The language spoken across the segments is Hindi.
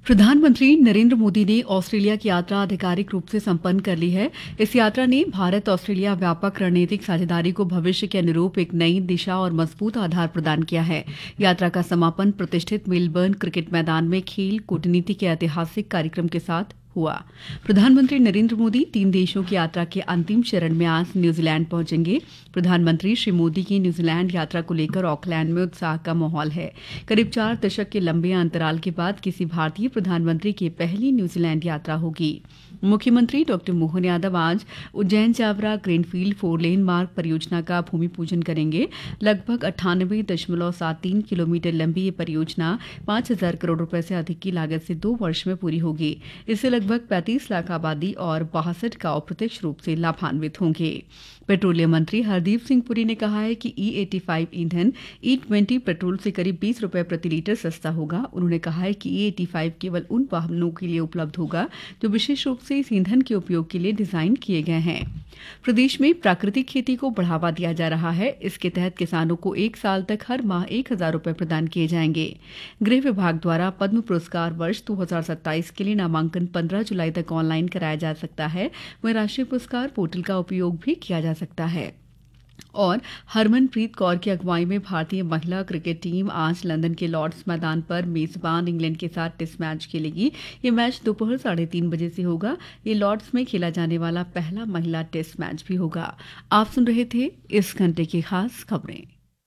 प्रधानमंत्री नरेंद्र मोदी ने ऑस्ट्रेलिया की यात्रा आधिकारिक रूप से संपन्न कर ली है। इस यात्रा ने भारत ऑस्ट्रेलिया व्यापक रणनीतिक साझेदारी को भविष्य के अनुरूप एक नई दिशा और मजबूत आधार प्रदान किया है। यात्रा का समापन प्रतिष्ठित मेलबर्न क्रिकेट मैदान में खेल कूटनीति के ऐतिहासिक कार्यक्रम के साथ हुआ। प्रधानमंत्री नरेंद्र मोदी 3 देशों की यात्रा के अंतिम चरण में आज न्यूजीलैंड पहुंचेंगे। प्रधानमंत्री श्री मोदी की न्यूजीलैंड यात्रा को लेकर ऑकलैंड में उत्साह का माहौल है। करीब 4 दशक के लंबे अंतराल के बाद किसी भारतीय प्रधानमंत्री की पहली न्यूजीलैंड यात्रा होगी। मुख्यमंत्री डॉ मोहन यादव आज उज्जैन चावरा ग्रीनफील्ड 4 लेन मार्ग परियोजना का भूमि पूजन करेंगे। लगभग 98.73 किलोमीटर लंबी ये परियोजना 5,000 करोड़ रुपए से अधिक की लागत से 2 वर्ष में पूरी होगी। इससे लगभग 35 लाख आबादी और 62 गांव प्रत्यक्ष रूप से लाभान्वित होंगे। पेट्रोलियम मंत्री हरदीप सिंह पुरी ने कहा है कि E85 ईंधन E20 पेट्रोल से करीब 20 रुपए प्रति लीटर सस्ता होगा। उन्होंने कहा है कि E85 केवल उन वाहनों के लिए उपलब्ध होगा जो विशेष रूप से इस ईंधन के उपयोग के लिए डिजाइन किए गए हैं। प्रदेश में प्राकृतिक खेती को बढ़ावा दिया जा रहा है। इसके तहत किसानों को 1 साल तक हर माह 1,000 रुपए प्रदान किए जाएंगे। गृह विभाग द्वारा पद्म पुरस्कार वर्ष 2027 के लिए नामांकन 15 जुलाई तक ऑनलाइन कराया जा सकता है। वहीं राष्ट्रीय पुरस्कार पोर्टल का उपयोग भी किया जा सकता है। और हरमनप्रीत कौर की अगुवाई में भारतीय महिला क्रिकेट टीम आज लंदन के लॉर्ड्स मैदान पर मेजबान इंग्लैंड के साथ टेस्ट मैच खेलेगी। ये मैच दोपहर 3:30 बजे से होगा। ये लॉर्ड्स में खेला जाने वाला पहला महिला टेस्ट मैच भी होगा। आप सुन रहे थे इस घंटे की खास खबरें।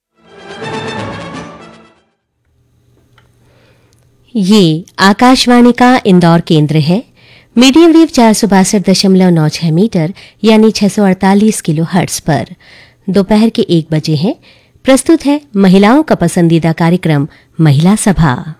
ये आकाशवाणी का इंदौर केंद्र है। मीडियम वेव 462.96 मीटर यानी 648 किलो हर्ट्ज पर दोपहर के 1 बजे हैं। प्रस्तुत है महिलाओं का पसंदीदा कार्यक्रम महिला सभा।